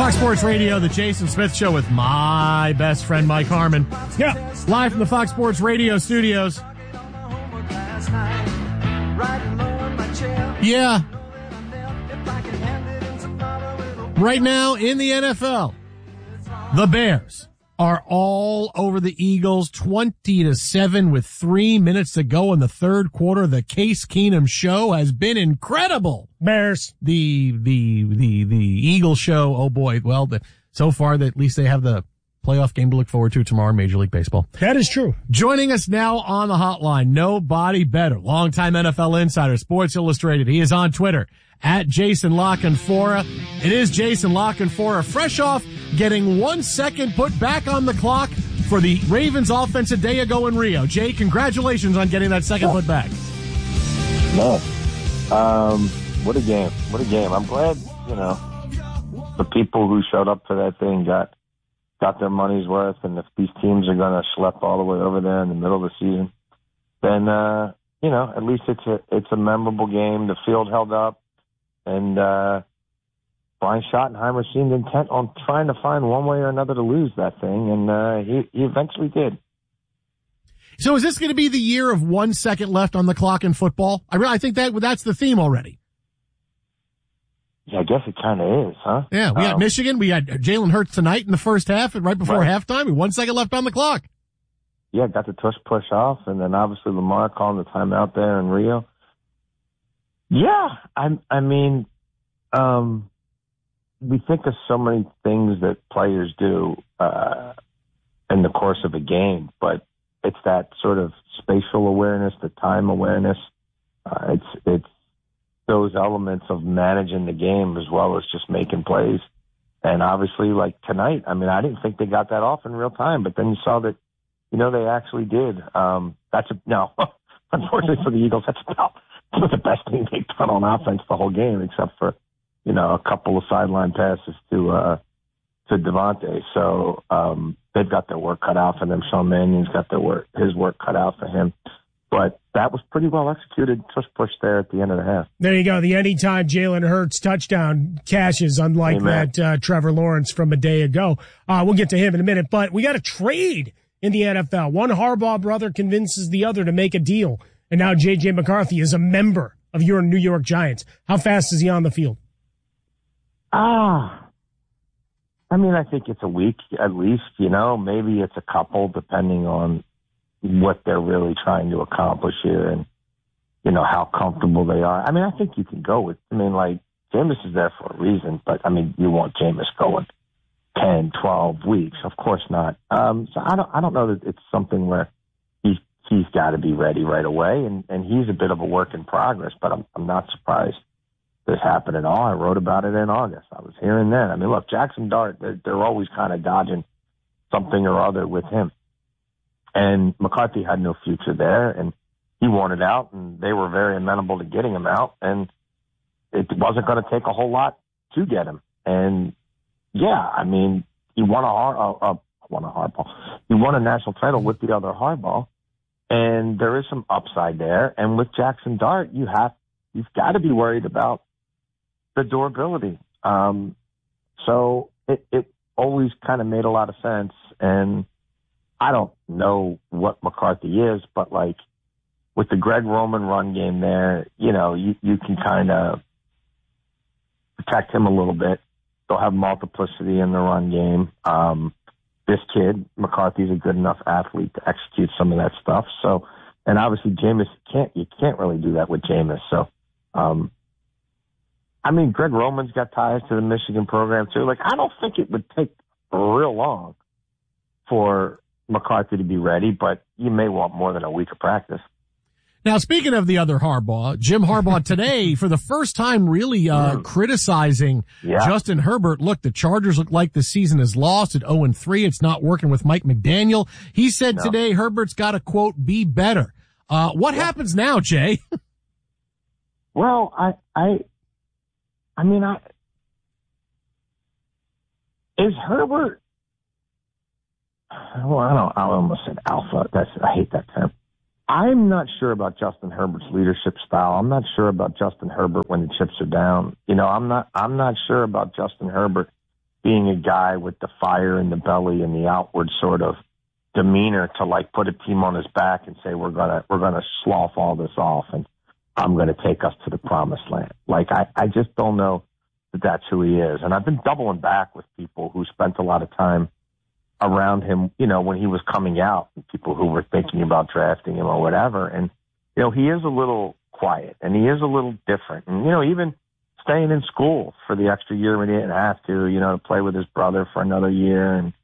Fox Sports Radio, the Jason Smith Show with my best friend, Mike Harmon. Yeah, live from the Fox Sports Radio studios. Yeah. Right now in the NFL, the Bears are all over the Eagles 20-7 with 3 minutes to go in the third quarter. The Case Keenum show has been incredible. Bears. The Eagle show. Oh boy. Well, so far at least they have the playoff game to look forward to tomorrow in Major League Baseball. That is true. Joining us now on the hotline, nobody better. Longtime NFL insider, Sports Illustrated. He is on Twitter at Jason Lockenfora. It is Jason Lockenfora, fresh off getting 1 second put back on the clock for the Ravens offense a day ago in Rio. Jay, congratulations on getting that second put back. No. What a game. What a game. I'm glad, the people who showed up for that thing got their money's worth, and if these teams are going to schlep all the way over there in the middle of the season, then, at least it's a memorable game. The field held up, and Brian Schottenheimer seemed intent on trying to find one way or another to lose that thing, and he eventually did. So is this going to be the year of 1 second left on the clock in football? I think that's the theme already. Yeah, I guess it kind of is, huh? Yeah, we got Michigan. We got Jalen Hurts tonight in the first half, and right before halftime, 1 second left on the clock. Yeah, got the tush push off, and then obviously Lamar calling the timeout there in Rio. Yeah, I mean, we think of so many things that players do in the course of a game, but it's that sort of spatial awareness, the time awareness. It's those elements of managing the game as well as just making plays. And obviously, like tonight, I mean, I didn't think they got that off in real time, but then you saw that, they actually did. Unfortunately for the Eagles, that's about the best thing they've done on offense the whole game, except for, a couple of sideline passes to Devontae. So, they've got their work cut out for them. Sean Mannion's got his work cut out for him. But that was pretty well executed. Just pushed there at the end of the half. There you go. The anytime Jalen Hurts touchdown cashes, unlike that Trevor Lawrence from a day ago. We'll get to him in a minute. But we got a trade in the NFL. One Harbaugh brother convinces the other to make a deal. And now J.J. McCarthy is a member of your New York Giants. How fast is he on the field? I think it's a week at least. Maybe it's a couple depending on what they're really trying to accomplish here and, how comfortable they are. I think you can go with, Jameis is there for a reason, but, you want Jameis going 10, 12 weeks. Of course not. So I don't know that it's something where he's got to be ready right away, and he's a bit of a work in progress, but I'm not surprised this happened at all. I wrote about it in August. I was hearing then. Look, Jackson Dart, they're always kind of dodging something or other with him. And McCarthy had no future there, and he wanted out, and they were very amenable to getting him out, and it wasn't going to take a whole lot to get him. And, yeah, he won He won a national title with the other Harbaugh, and there is some upside there. And with Jackson Dart, you've got to be worried about the durability. So it always kind of made a lot of sense, and I don't know what McCarthy is, but with the Greg Roman run game there, you can kind of protect him a little bit. They'll have multiplicity in the run game. This kid, McCarthy's a good enough athlete to execute some of that stuff. So, and obviously Jameis, you can't really do that with Jameis. So, Greg Roman's got ties to the Michigan program too. I don't think it would take real long for McCarthy to be ready, but you may want more than a week of practice. Now, speaking of the other Harbaugh, Jim Harbaugh today, for the first time, really criticizing Justin Herbert. Look, the Chargers look like the season is lost at 0-3. It's not working with Mike McDaniel. He said today Herbert's got to, quote, be better. What happens now, Jay? Well, is Herbert? Well, I almost said alpha. I hate that term. I'm not sure about Justin Herbert's leadership style. I'm not sure about Justin Herbert when the chips are down. I'm not sure about Justin Herbert being a guy with the fire in the belly and the outward sort of demeanor to like put a team on his back and say, we're gonna slough all this off and I'm gonna take us to the promised land. Like, I just don't know that that's who he is. And I've been doubling back with people who spent a lot of time around him, you know, when he was coming out, people who were thinking about drafting him or whatever. And, you know, he is a little quiet and he is a little different. And, you know, even staying in school for the extra year when he didn't have to, you know, to play with his brother for another year. And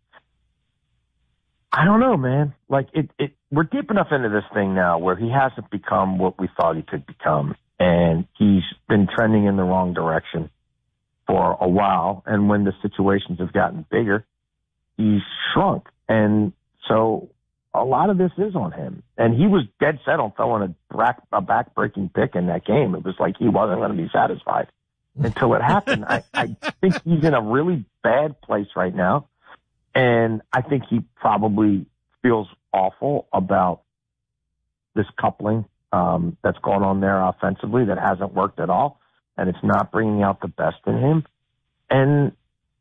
I don't know, man. Like, we're deep enough into this thing now where he hasn't become what we thought he could become. And he's been trending in the wrong direction for a while. And when the situations have gotten bigger, he's shrunk. And so a lot of this is on him. And he was dead set on throwing a back-breaking pick in that game. It was like he wasn't going to be satisfied until it happened. I think he's in a really bad place right now. And I think he probably feels awful about this coupling that's going on there offensively that hasn't worked at all. And it's not bringing out the best in him. And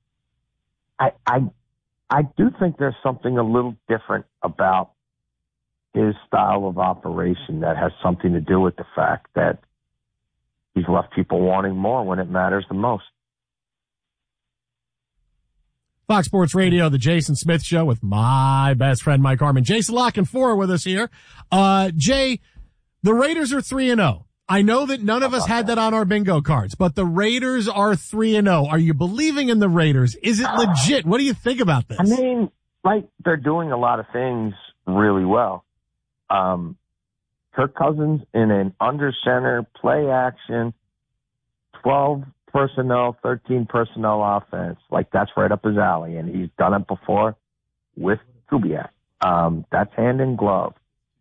I do think there's something a little different about his style of operation that has something to do with the fact that he's left people wanting more when it matters the most. Fox Sports Radio, the Jason Smith Show with my best friend, Mike Harmon. Jason La Canfora with us here. Jay, the Raiders are 3-0. I know that none of us had that on our bingo cards, but the Raiders are 3-0. Are you believing in the Raiders? Is it legit? What do you think about this? I mean, like, they're doing a lot of things really well. Kirk Cousins in an under center play action, 12 personnel, 13 personnel offense. Like, that's right up his alley. And he's done it before with Kubiak. That's hand in glove.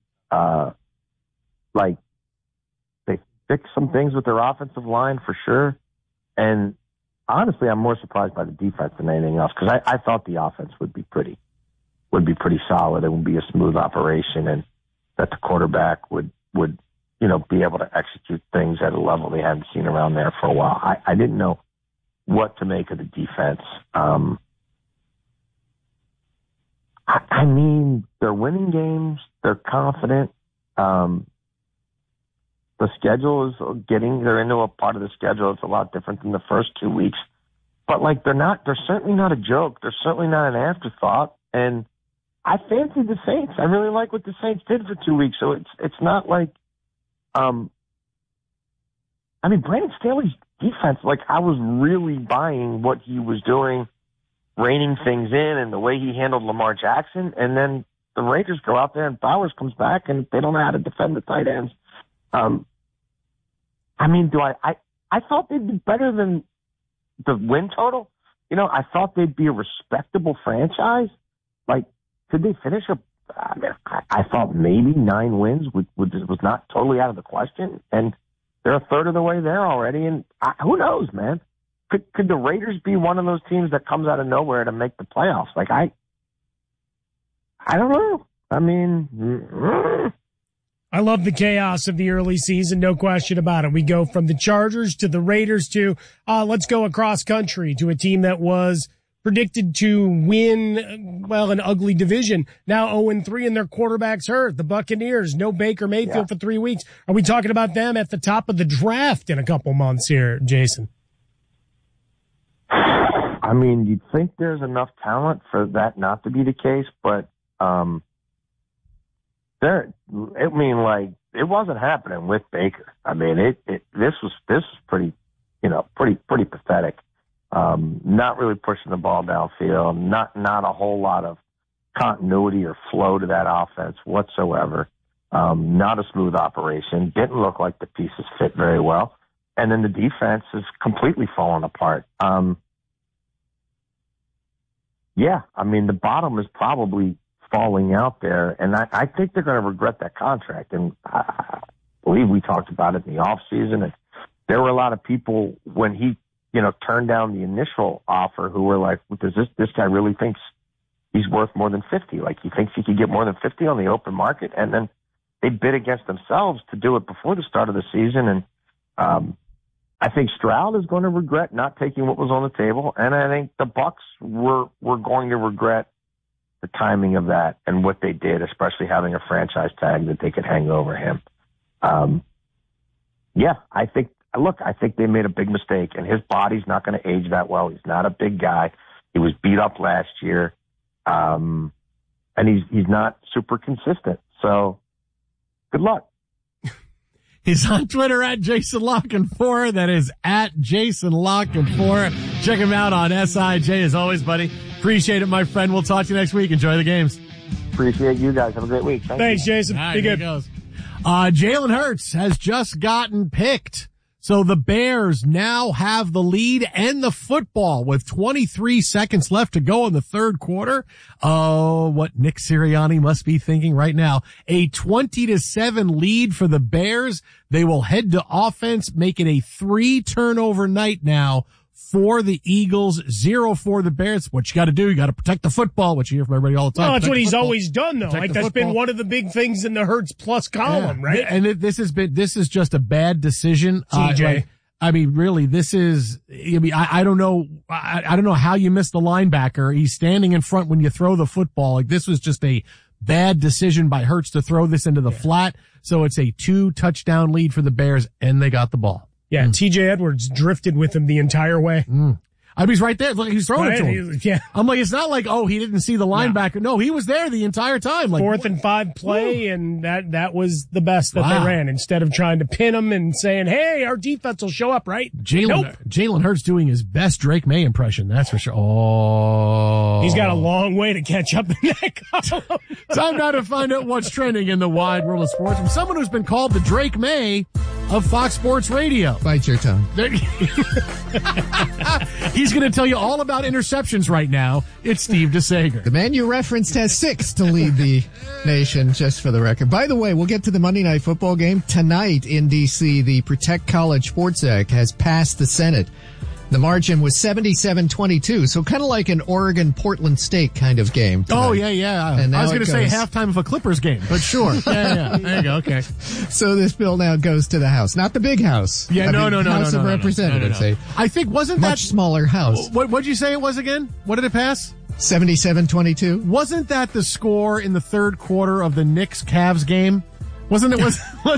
Like, they fixed some things with their offensive line for sure. And honestly, I'm more surprised by the defense than anything else, because I thought the offense would be pretty solid. It would be a smooth operation, and that the quarterback would you know, be able to execute things at a level they hadn't seen around there for a while. I didn't know what to make of the defense. I mean, they're winning games. They're confident. The schedule is they're into a part of the schedule that's a lot different than the first 2 weeks. But, like, they're certainly not a joke. They're certainly not an afterthought. And I fancy the Saints. I really like what the Saints did for 2 weeks. So it's not like, I mean, Brandon Staley's defense, like, I was really buying what he was doing, reining things in and the way he handled Lamar Jackson. And then the Raiders go out there and Bowers comes back and they don't know how to defend the tight ends. I mean, I thought they'd be better than the win total. You know, I thought they'd be a respectable franchise. Like, could they finish I thought maybe 9 wins was not totally out of the question, and they're a third of the way there already. And who knows, man? Could the Raiders be one of those teams that comes out of nowhere to make the playoffs? Like, I don't know. I mean, I love the chaos of the early season, no question about it. We go from the Chargers to the Raiders to let's go across country to a team that was predicted to win, well, an ugly division. Now 0-3 and their quarterback's hurt. The Buccaneers, no Baker Mayfield for 3 weeks. Are we talking about them at the top of the draft in a couple months here, Jason? I mean, you'd think there's enough talent for that not to be the case, but it wasn't happening with Baker. I mean, this was pretty, you know, pretty pathetic. Not really pushing the ball downfield, not a whole lot of continuity or flow to that offense whatsoever. Not a smooth operation. Didn't look like the pieces fit very well. And then the defense is completely falling apart. Yeah, I mean, the bottom is probably falling out there, and I think they're going to regret that contract. And I believe we talked about it in the offseason, and there were a lot of people when he, you know, turned down the initial offer who were like, does this guy really thinks he's worth more than 50? Like, he thinks he could get more than 50 on the open market? And then they bid against themselves to do it before the start of the season. And I think Stroud is going to regret not taking what was on the table, and I think the Bucs were going to regret the timing of that and what they did, especially having a franchise tag that they could hang over him. I think they made a big mistake, and his body's not going to age that well. He's not a big guy. He was beat up last year, and he's not super consistent. So, good luck. He's on Twitter at Jason Lockenfora. That is at Jason Lockenfora. Check him out on SIJ as always, buddy. Appreciate it, my friend. We'll talk to you next week. Enjoy the games. Appreciate you guys. Have a great week. Thanks, Jason. Right, be good. Jalen Hurts has just gotten picked. So the Bears now have the lead and the football with 23 seconds left to go in the third quarter. Oh, what Nick Sirianni must be thinking right now. A 20-7 lead for the Bears. They will head to offense, make it a 3-turnover night now for the Eagles, 0 for the Bears. What you got to do, you got to protect the football, which you hear from everybody all the time. No, that's what he's always done, though. Protect That's been one of the big things in the Hurts Plus column, right? And this is just a bad decision. TJ. Really, this is, I don't know. I don't know how you miss the linebacker. He's standing in front when you throw the football. Like, this was just a bad decision by Hurts to throw this into the flat. So it's a 2-touchdown lead for the Bears, and they got the ball. Yeah, TJ Edwards drifted with him the entire way. He's right there. Look, he's throwing it to him. Yeah. I'm like, it's not like, he didn't see the linebacker. No, he was there the entire time. Like 4th and 5 play, and that was the best that they ran. Instead of trying to pin him and saying, hey, our defense will show up, right? Jalen Hurts doing his best Drake May impression, that's for sure. Oh. He's got a long way to catch up in that column. Time now to find out what's trending in the wide world of sports from someone who's been called the Drake May of Fox Sports Radio. Bite your tongue. He's going to tell you all about interceptions right now. It's Steve DeSager. The man you referenced has 6 to lead the nation, just for the record. By the way, we'll get to the Monday Night Football game. Tonight in D.C., the Protect College Sports Act has passed the Senate. The margin was 77-22, so kind of like an Oregon-Portland State kind of game tonight. Oh, yeah. And I was going to say halftime of a Clippers game, but sure. Yeah. There you go. Okay. So this bill now goes to the House. Not the big House. Yeah, no. House of Representatives. No. I think wasn't much smaller House. What'd you say it was again? What did it pass? 77-22. Wasn't that the score in the third quarter of the Knicks-Cavs game? Wasn't it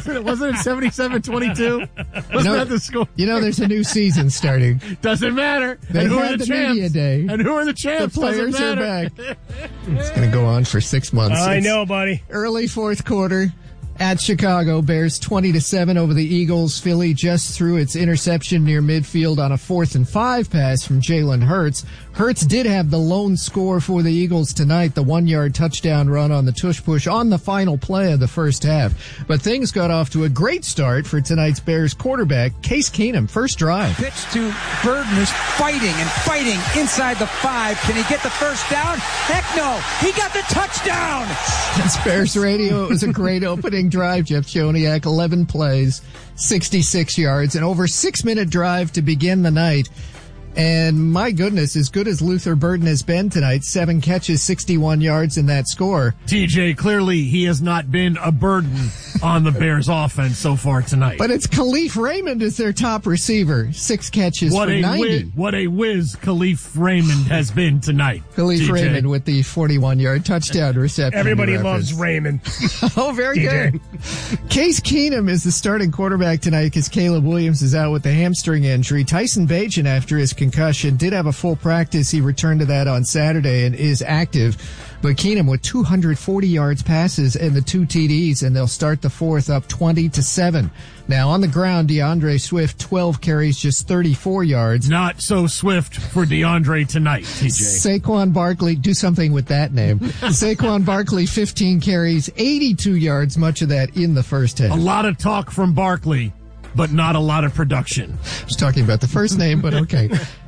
77-22? Wasn't that the score? There's a new season starting. Doesn't matter. They and who had are the media champs? day. And who are the champs? The players are back. It's going to go on for 6 months. I know, buddy. Early fourth quarter at Chicago. Bears 20-7 over the Eagles. Philly just threw its interception near midfield on a 4th and 5 pass from Jalen Hurts. Hurts did have the lone score for the Eagles tonight, the 1-yard touchdown run on the tush push on the final play of the first half. But things got off to a great start for tonight's Bears quarterback, Case Keenum, first drive. Pitch to Burden, who's fighting inside the 5. Can he get the first down? Heck no! He got the touchdown! That's Bears Radio. It was a great opening drive. Jeff Joniak, 11 plays, 66 yards, an over 6-minute drive to begin the night. And my goodness, as good as Luther Burden has been tonight, 7 catches, 61 yards in that score. TJ, clearly he has not been a burden on the Bears offense so far tonight. But it's Khalif Raymond is their top receiver. 6 catches for 90. What a whiz Khalif Raymond has been tonight. Khalif TJ. Raymond with the 41-yard touchdown reception. Everybody loves Raymond. Oh, very TJ. good. Case Keenum is the starting quarterback tonight because Caleb Williams is out with a hamstring injury. Tyson Bagent, after his concussion, did have a full practice. He returned to that on Saturday and is active. But Keenum with 240 yards passes and the 2 TDs, and they'll start the fourth up 20-7. Now on the ground, DeAndre Swift, 12 carries, just 34 yards. Not so swift for DeAndre tonight, TJ. Saquon Barkley, do something with that name. Saquon Barkley, 15 carries, 82 yards, much of that in the first half. A lot of talk from Barkley, but not a lot of production. I was talking about the first name, but okay.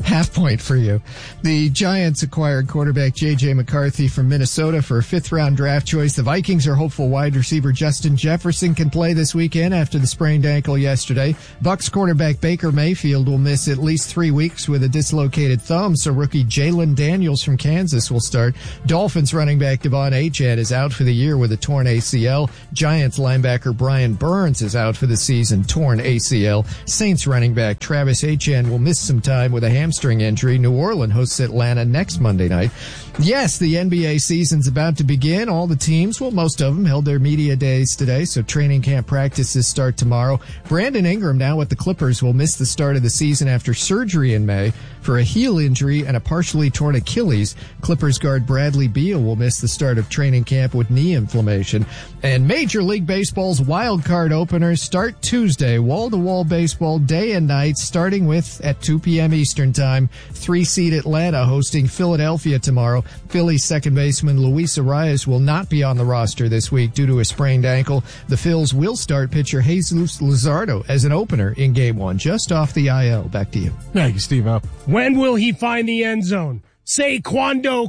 Half point for you. The Giants acquired quarterback J.J. McCarthy from Minnesota for a fifth-round draft choice. The Vikings are hopeful wide receiver Justin Jefferson can play this weekend after the sprained ankle yesterday. Bucs quarterback Baker Mayfield will miss at least 3 weeks with a dislocated thumb, so rookie Jalen Daniels from Kansas will start. Dolphins running back Devon Achane is out for the year with a torn ACL. Giants linebacker Brian Burns is out for the season, torn ACL. Saints running back Travis Etienne will miss some time with a hamstring injury. New Orleans hosts Atlanta next Monday night. Yes, the NBA season's about to begin. All the teams, well, most of them, held their media days today, so training camp practices start tomorrow. Brandon Ingram, now with the Clippers, will miss the start of the season after surgery in May for a heel injury and a partially torn Achilles. Clippers guard Bradley Beal will miss the start of training camp with knee inflammation. And Major League Baseball's wild card openers start Tuesday. Wall-to-wall baseball day and night, starting with, at 2 p.m. Eastern Time, 3-seed Atlanta hosting Philadelphia tomorrow. Phillies second baseman Luis Arias will not be on the roster this week due to a sprained ankle. The Phils will start pitcher Jesus Luzardo as an opener in Game 1, just off the IL. Back to you. Thank you, Steve-O. When will he find the end zone? Say quando.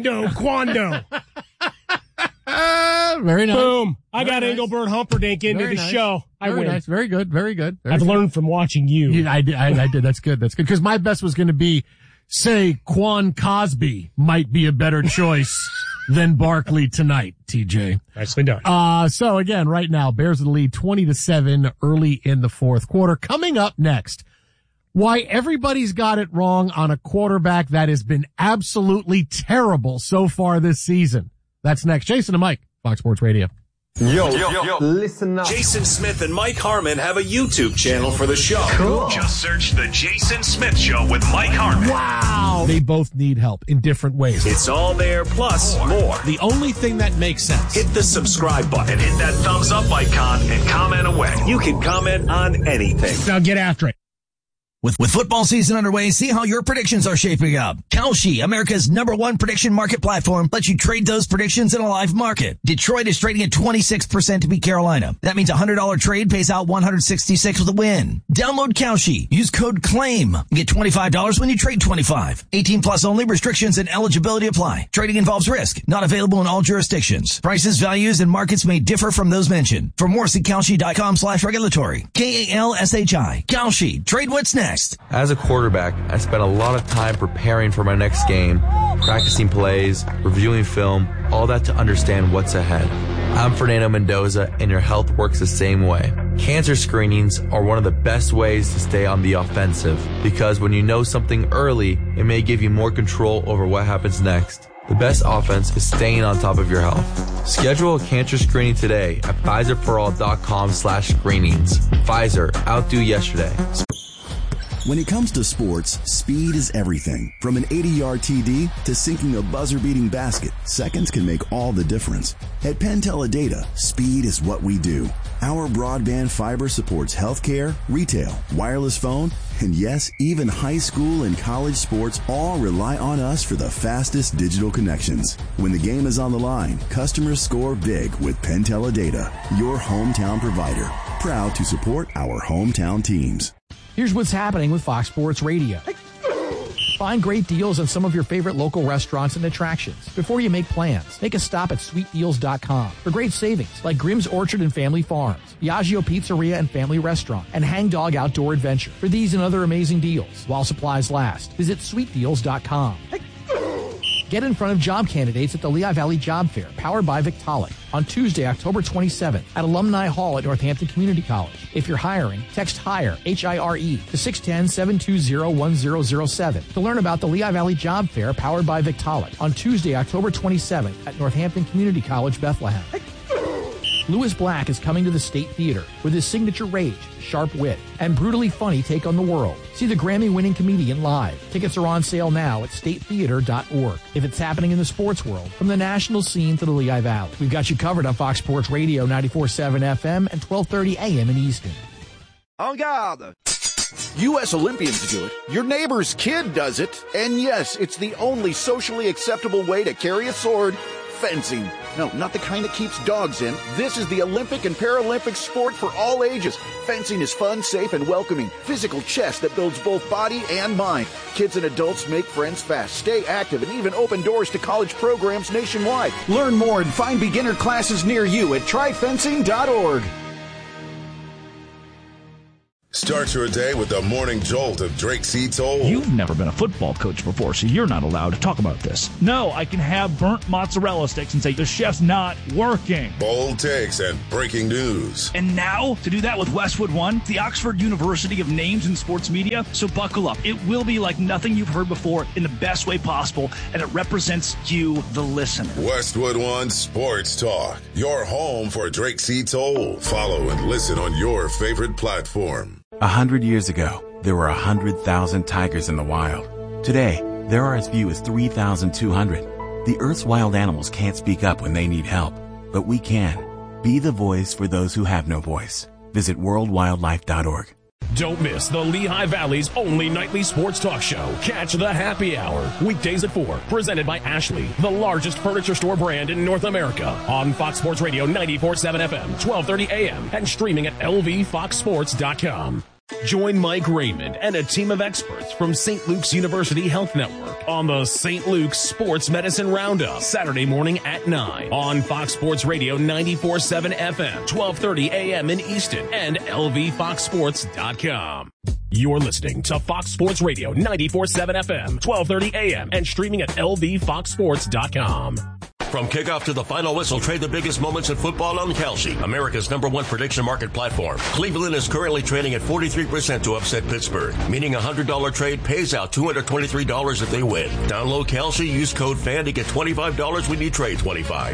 Very nice. Boom. I got nice. Engelbert Humperdinck into Very the nice. show. I Very win. nice. Very good. Very good. I've learned from watching you. I did. That's good. That's good. Because my best was going to be, say, Quan Cosby might be a better choice than Barkley tonight, TJ. Nicely done. So again, right now, Bears in the lead 20-7 early in the fourth quarter. Coming up next, why everybody's got it wrong on a quarterback that has been absolutely terrible so far this season. That's next. Jason and Mike, Fox Sports Radio. Yo, listen up. Jason Smith and Mike Harmon have a YouTube channel for the show. Cool. Just search The Jason Smith Show with Mike Harmon. Wow. They both need help in different ways. It's all there, plus more. The only thing that makes sense. Hit the subscribe button, hit that thumbs up icon, and comment away. You can comment on anything. Now get after it. With football season underway, see how your predictions are shaping up. Kalshi, America's #1 prediction market platform, lets you trade those predictions in a live market. Detroit is trading at 26% to beat Carolina. That means a $100 trade pays out $166 with a win. Download Kalshi. Use code CLAIM. Get $25 when you trade 25. 18 plus only. Restrictions and eligibility apply. Trading involves risk. Not available in all jurisdictions. Prices, values, and markets may differ from those mentioned. For more, see Kalshi.com/regulatory. KALSHI. Kalshi. Trade what's next. As a quarterback, I spent a lot of time preparing for my next game, practicing plays, reviewing film, all that to understand what's ahead. I'm Fernando Mendoza, and your health works the same way. Cancer screenings are one of the best ways to stay on the offensive, because when you know something early, it may give you more control over what happens next. The best offense is staying on top of your health. Schedule a cancer screening today at PfizerForAll.com/screenings. Pfizer, outdo yesterday. When it comes to sports, speed is everything. From an 80-yard TD to sinking a buzzer-beating basket, seconds can make all the difference. At Penn Teledata, speed is what we do. Our broadband fiber supports healthcare, retail, wireless phone, and yes, even high school and college sports all rely on us for the fastest digital connections. When the game is on the line, customers score big with Penn Teledata, your hometown provider. Proud to support our hometown teams. Here's what's happening with Fox Sports Radio. Find great deals on some of your favorite local restaurants and attractions. Before you make plans, make a stop at sweetdeals.com for great savings like Grimm's Orchard and Family Farms, Biagio Pizzeria and Family Restaurant, and Hang Dog Outdoor Adventure. For these and other amazing deals, while supplies last, visit sweetdeals.com. Get in front of job candidates at the Lehigh Valley Job Fair, powered by Victaulic, on Tuesday, October 27th at Alumni Hall at Northampton Community College. If you're hiring, text HIRE, H-I-R-E, to 610-720-1007 to learn about the Lehigh Valley Job Fair, powered by Victaulic, on Tuesday, October 27th at Northampton Community College, Bethlehem. Louis Black is coming to the State Theater with his signature rage, sharp wit, and brutally funny take on the world. See the Grammy-winning comedian live. Tickets are on sale now at statetheater.org. If it's happening in the sports world, from the national scene to the Lehigh Valley, we've got you covered on Fox Sports Radio 94.7 FM and 1230 AM in Easton. En garde! U.S. Olympians do it. Your neighbor's kid does it. And yes, it's the only socially acceptable way to carry a sword fencing. No, not the kind that keeps dogs in. This is the Olympic and Paralympic sport for all ages. Fencing is fun, safe, and welcoming. Physical chess that builds both body and mind. Kids and adults make friends fast, stay active, and even open doors to college programs nationwide. Learn more and find beginner classes near you at tryfencing.org. Start your day with the morning jolt of Drake C. Toll. You've never been a football coach before, so you're not allowed to talk about this. No, I can have burnt mozzarella sticks and say the chef's not working. Bold takes and breaking news. And now, to do that with Westwood One, the Oxford University of Names in Sports Media. So buckle up. It will be like nothing you've heard before in the best way possible, and it represents you, the listener. Westwood One Sports Talk, your home for Drake C. Toll. Follow and listen on your favorite platform. 100 years ago, there were 100,000 tigers in the wild. Today, there are as few as 3,200. The Earth's wild animals can't speak up when they need help, but we can. Be the voice for those who have no voice. Visit worldwildlife.org. Don't miss the Lehigh Valley's only nightly sports talk show. Catch the Happy Hour, weekdays at 4, presented by Ashley, the largest furniture store brand in North America, on Fox Sports Radio 94.7 FM, 1230 AM, and streaming at lvfoxsports.com. Join Mike Raymond and a team of experts from St. Luke's University Health Network on the St. Luke's Sports Medicine Roundup, Saturday morning at 9 on Fox Sports Radio 94.7 FM, 1230 AM in Easton, and lvfoxsports.com. You're listening to Fox Sports Radio 94.7 FM, 1230 AM, and streaming at lvfoxsports.com. From kickoff to the final whistle, trade the biggest moments in football on Kalshi, America's #1 prediction market platform. Cleveland is currently trading at 43% to upset Pittsburgh, meaning a $100 trade pays out $223 if they win. Download Kalshi, use code FAN to get $25 when you trade 25.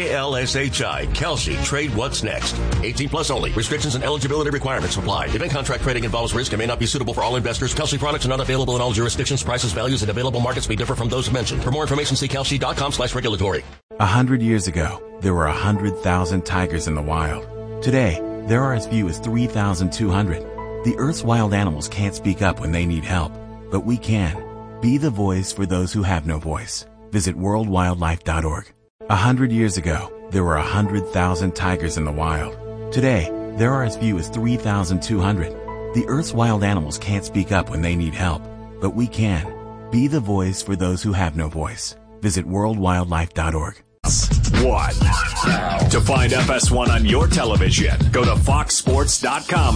KALSHI, Kalshi, trade what's next. 18 plus only. Restrictions and eligibility requirements apply. Event contract trading involves risk and may not be suitable for all investors. Kalshi products are not available in all jurisdictions. Prices, values, and available markets may differ from those mentioned. For more information, see kalshi.com/regulatory. 100 years ago, there were 100,000 tigers in the wild. Today, there are as few as 3,200. The Earth's wild animals can't speak up when they need help, but we can. Be the voice for those who have no voice. Visit worldwildlife.org. 100 years ago, there were 100,000 tigers in the wild. Today, there are as few as 3,200. The Earth's wild animals can't speak up when they need help, but we can. Be the voice for those who have no voice. Visit worldwildlife.org. To find FS1 on your television, go to foxsports.com.